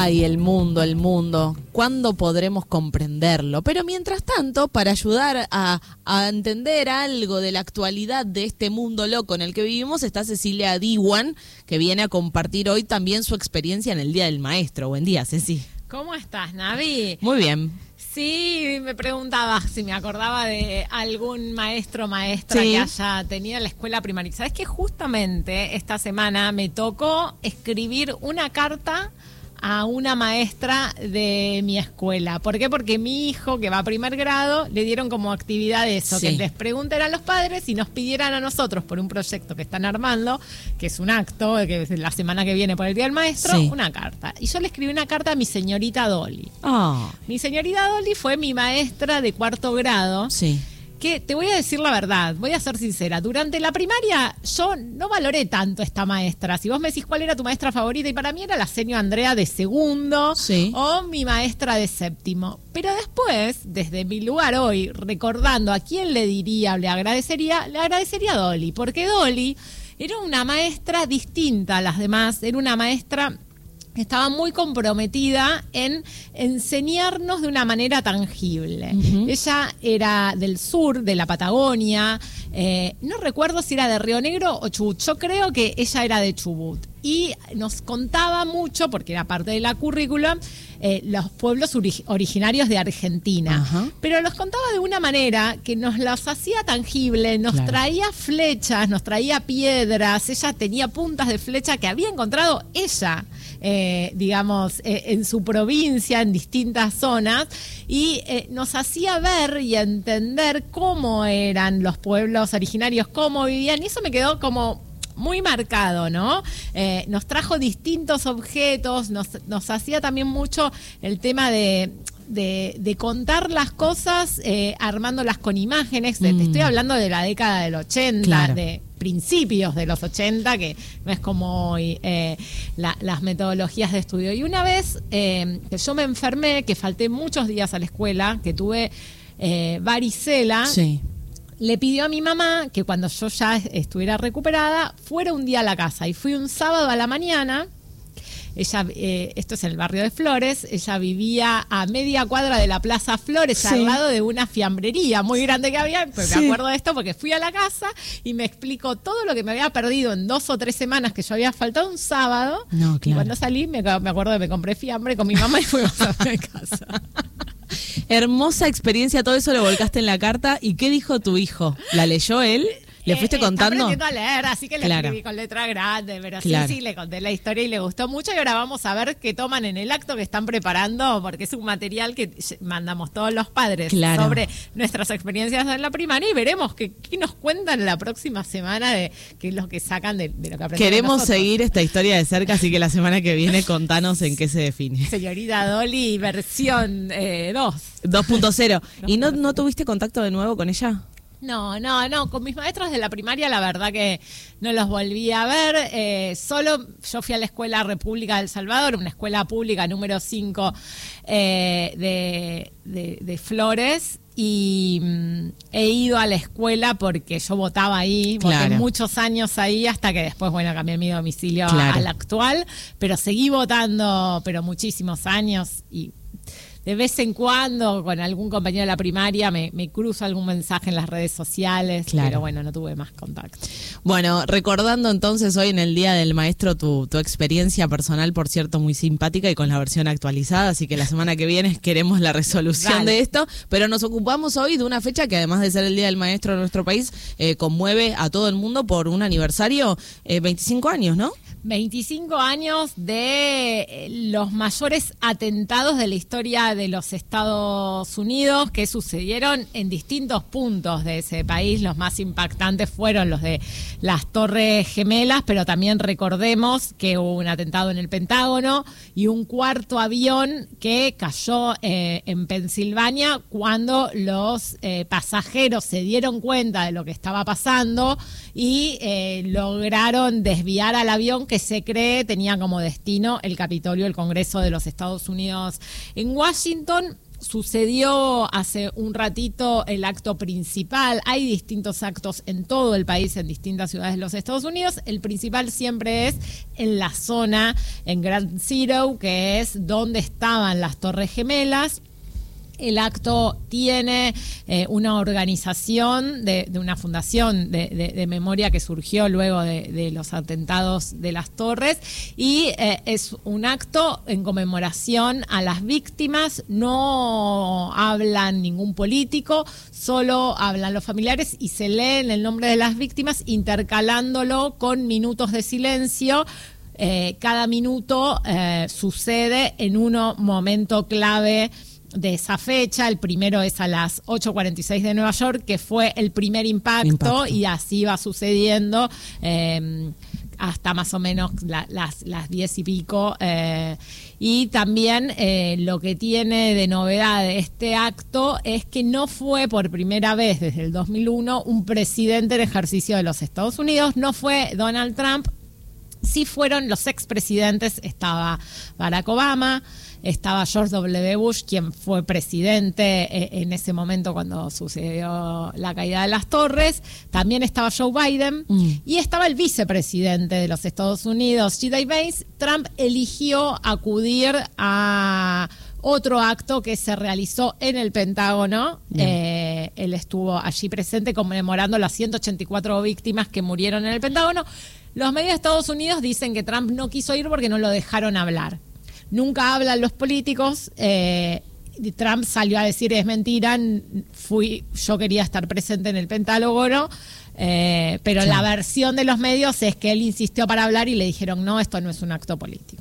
Ay, el mundo. ¿Cuándo podremos comprenderlo? Pero mientras tanto, para ayudar a entender algo de la actualidad de este mundo loco en el que vivimos, está Cecilia Diwan, que viene a compartir hoy también su experiencia en el Día del Maestro. Buen día, Ceci. ¿Cómo estás, Navi? Muy bien. Sí, me preguntaba si me acordaba de algún maestro o maestra que haya tenido en la escuela primaria. ¿Sabes que justamente esta semana me tocó escribir una carta a una maestra de mi escuela? ¿Por qué? Porque mi hijo, que va a primer grado, le dieron como actividad eso, que les pregunten a los padres y nos pidieran a nosotros por un proyecto que están armando, que es un acto, que es la semana que viene por el Día del Maestro, una carta. Y yo le escribí una carta a mi señorita Dolly. Oh. Mi señorita Dolly fue mi maestra de cuarto grado. Sí. Que te voy a decir la verdad, voy a ser sincera, durante la primaria yo no valoré tanto a esta maestra. Si vos me decís cuál era tu maestra favorita, y para mí era la seño Andrea de segundo o mi maestra de séptimo. Pero después, desde mi lugar hoy, recordando a quién le diría o le agradecería a Dolly, porque Dolly era una maestra distinta a las demás, era una maestra que estaba muy comprometida en enseñarnos de una manera tangible. Ella era del sur, de la Patagonia, no recuerdo si era de Río Negro o Chubut, yo creo que ella era de Chubut. Y nos contaba mucho, porque era parte de la currícula, los pueblos originarios de Argentina. Pero los contaba de una manera que nos los hacía tangible, nos traía flechas, nos traía piedras, ella tenía puntas de flecha que había encontrado ella, en su provincia, en distintas zonas, y nos hacía ver y entender cómo eran los pueblos originarios, cómo vivían, y eso me quedó como muy marcado, ¿no? Nos trajo distintos objetos, nos hacía también mucho el tema de contar las cosas, armándolas con imágenes. Te estoy hablando de la década del 80, de principios de los 80, que no es como hoy las metodologías de estudio. Y una vez que yo me enfermé, que falté muchos días a la escuela, que tuve varicela, le pidió a mi mamá que cuando yo ya estuviera recuperada, fuera un día a la casa. Y fui un sábado a la mañana. Ella, esto es en el barrio de Flores, ella vivía a media cuadra de la Plaza Flores, al lado de una fiambrería muy grande que había, pero me acuerdo de esto porque fui a la casa y me explicó todo lo que me había perdido en 2 o 3 semanas, que yo había faltado un sábado. Y cuando salí, me acuerdo que me compré fiambre con mi mamá y fuimos a mi casa. Hermosa experiencia, todo eso lo volcaste en la carta. ¿Y qué dijo tu hijo? ¿La leyó él? ¿Le fuiste contando? Está aprendiendo a leer, así que le escribí con letra grande, pero sí, le conté la historia y le gustó mucho. Y ahora vamos a ver qué toman en el acto que están preparando, porque es un material que mandamos todos los padres sobre nuestras experiencias en la primaria, y veremos qué nos cuentan la próxima semana de qué es lo que sacan de lo que aprendemos. Queremos seguir esta historia de cerca, así que la semana que viene contanos en qué se define. Señorita Dolly, versión 2.0. ¿Y no tuviste contacto de nuevo con ella? No, con mis maestros de la primaria la verdad que no los volví a ver, solo yo fui a la Escuela República del Salvador, una escuela pública número 5 de Flores, y he ido a la escuela porque yo votaba ahí, voté muchos años ahí, hasta que después, cambié mi domicilio al actual, pero seguí votando, pero muchísimos años, y de vez en cuando con algún compañero de la primaria me cruzo algún mensaje en las redes sociales, pero no tuve más contacto. Bueno, recordando entonces hoy en el Día del Maestro tu experiencia personal, por cierto, muy simpática y con la versión actualizada, así que la semana que viene queremos la resolución de esto, pero nos ocupamos hoy de una fecha que, además de ser el Día del Maestro en nuestro país, conmueve a todo el mundo por un aniversario, 25 años, ¿no? 25 años de los mayores atentados de la historia de los Estados Unidos, que sucedieron en distintos puntos de ese país. Los más impactantes fueron los de las Torres Gemelas, pero también recordemos que hubo un atentado en el Pentágono y un cuarto avión que cayó en Pensilvania cuando los pasajeros se dieron cuenta de lo que estaba pasando y lograron desviar al avión, que se cree tenía como destino el Capitolio, el Congreso de los Estados Unidos en Washington. sucedió hace un ratito el acto principal. Hay distintos actos en todo el país, en distintas ciudades de los Estados Unidos. El principal siempre es en la zona, en Ground Zero, que es donde estaban las Torres Gemelas. El acto tiene una organización de una fundación de memoria que surgió luego de los atentados de las Torres, y es un acto en conmemoración a las víctimas. No hablan ningún político, solo hablan los familiares y se leen el nombre de las víctimas, intercalándolo con minutos de silencio. Cada minuto sucede en un momento clave de esa fecha. El primero es a las 8:46 de Nueva York, que fue el primer impacto. Y así va sucediendo hasta más o menos las 10 y pico. Y también lo que tiene de novedad este acto es que no fue por primera vez desde el 2001 un presidente en ejercicio de los Estados Unidos, no fue Donald Trump. Sí fueron los expresidentes, estaba Barack Obama, estaba George W. Bush, quien fue presidente en ese momento cuando sucedió la caída de las Torres. También estaba Joe Biden y estaba el vicepresidente de los Estados Unidos, J.D. Vance. Trump eligió acudir a otro acto que se realizó en el Pentágono. Él estuvo allí presente conmemorando las 184 víctimas que murieron en el Pentágono. Los medios de Estados Unidos dicen que Trump no quiso ir porque no lo dejaron hablar. Nunca hablan los políticos. Trump salió a decir es mentira, yo quería estar presente en el Pentágono, pero sí. La versión de los medios es que él insistió para hablar y le dijeron no, esto no es un acto político.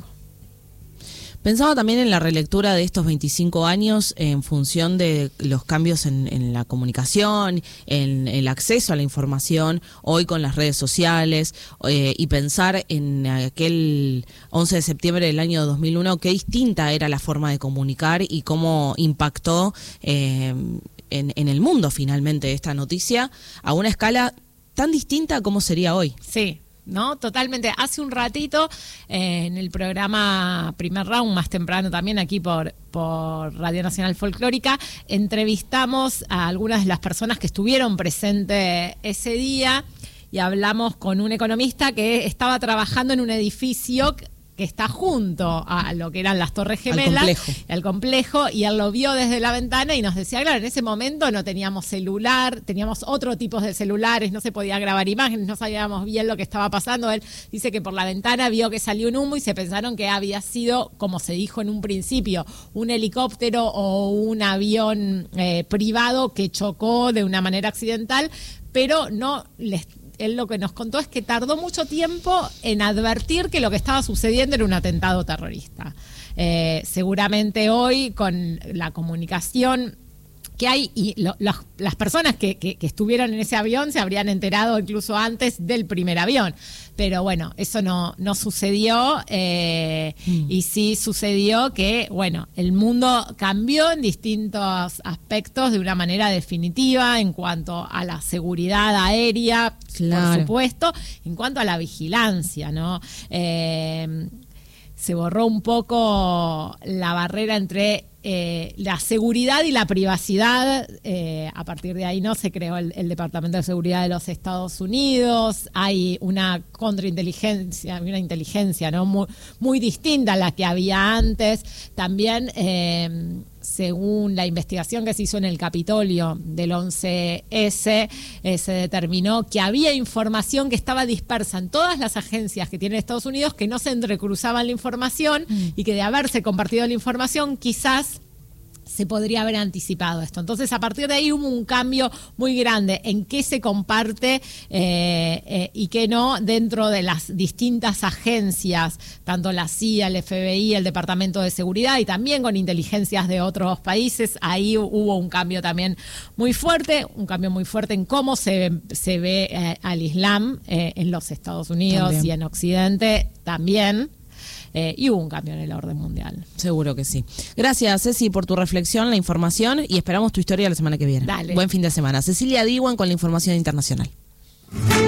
Pensaba también en la relectura de estos 25 años en función de los cambios en la comunicación, en el acceso a la información, hoy con las redes sociales, y pensar en aquel 11 de septiembre del año 2001, qué distinta era la forma de comunicar y cómo impactó en el mundo finalmente esta noticia a una escala tan distinta como sería hoy. Sí. ¿No? Totalmente. Hace un ratito en el programa Primer Round, más temprano también aquí por Radio Nacional Folclórica, entrevistamos a algunas de las personas que estuvieron presentes ese día y hablamos con un economista que estaba trabajando en un edificio que está junto a lo que eran las Torres Gemelas, al complejo, y él lo vio desde la ventana y nos decía, claro, en ese momento no teníamos celular, teníamos otro tipo de celulares, no se podía grabar imágenes, no sabíamos bien lo que estaba pasando. Él dice que por la ventana vio que salió un humo y se pensaron que había sido, como se dijo en un principio, un helicóptero o un avión privado que chocó de una manera accidental, pero no él lo que nos contó es que tardó mucho tiempo en advertir que lo que estaba sucediendo era un atentado terrorista. Seguramente hoy, con la comunicación que hay, y las personas que estuvieron en ese avión se habrían enterado incluso antes del primer avión. Pero bueno, eso no sucedió, y sí sucedió que, bueno, el mundo cambió en distintos aspectos de una manera definitiva en cuanto a la seguridad aérea, claro, por supuesto, en cuanto a la vigilancia, ¿no? Se borró un poco la barrera entre la seguridad y la privacidad. A partir de ahí no se creó el Departamento de Seguridad de los Estados Unidos. Hay una contrainteligencia, una inteligencia, ¿no? muy distinta a la que había antes. También, según la investigación que se hizo en el Capitolio del 11S, se determinó que había información que estaba dispersa en todas las agencias que tiene Estados Unidos, que no se entrecruzaban la información, y que de haberse compartido la información quizás se podría haber anticipado esto. Entonces, a partir de ahí hubo un cambio muy grande en qué se comparte y qué no dentro de las distintas agencias, tanto la CIA, el FBI, el Departamento de Seguridad, y también con inteligencias de otros países. Ahí hubo un cambio también muy fuerte, en cómo se ve al Islam en los Estados Unidos también, y en Occidente también. Y hubo un cambio en el orden mundial. Seguro que sí. Gracias, Ceci, por tu reflexión, la información, y esperamos tu historia la semana que viene. Dale. Buen fin de semana. Cecilia Diwan con la información internacional.